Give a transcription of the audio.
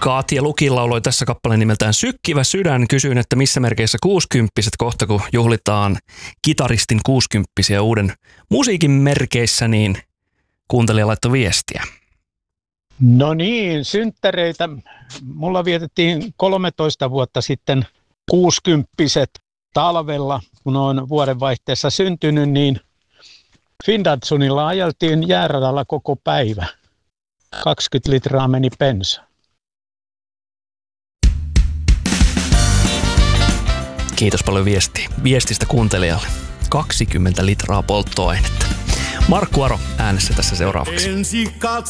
Katja Lukin lauloi tässä kappaleen nimeltään Sykkivä sydän. Kysyin, että missä merkeissä 60-vuotiaat kohta, kun juhlitaan kitaristin 60-vuotiaita uuden musiikin merkeissä, niin kuuntelija laittoi viestiä. No niin, synttäreitä. Mulla vietettiin 13 vuotta sitten 60-vuotiaat talvella, kun olen vuodenvaihteessa syntynyt, niin Findatsunilla ajeltiin jääradalla koko päivä. 20 litraa meni bensaa. Kiitos paljon viestistä kuuntelijalle. 20 litraa polttoainetta. Markku Aro äänessä tässä seuraavaksi.